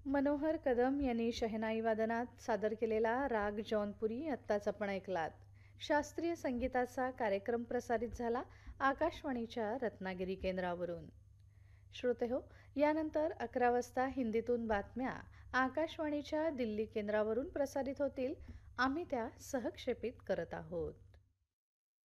मनोहर कदम यांनी शहनाई वादनात सादर केलेला राग जौनपुरी आत्ताच आपण ऐकलात. शास्त्रीय संगीताचा कार्यक्रम प्रसारित झाला आकाशवाणीच्या रत्नागिरी केंद्रावरून. श्रोतेहो, यानंतर 11 वाजता हिंदीतून बातम्या आकाशवाणीच्या दिल्ली केंद्रावरून प्रसारित होतील. आम्ही त्या सहक्षेपित करत आहोत.